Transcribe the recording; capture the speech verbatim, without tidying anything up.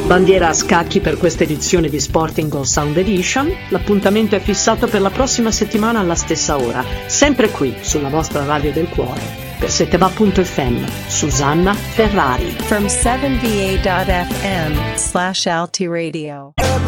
Bandiera a scacchi per questa edizione di Sporting All Sound Edition. L'appuntamento è fissato per la prossima settimana alla stessa ora, sempre qui sulla vostra radio del cuore. Per seteva punto effe emme, Susanna Ferrari. From seven v a dot f m slash Alti Radio.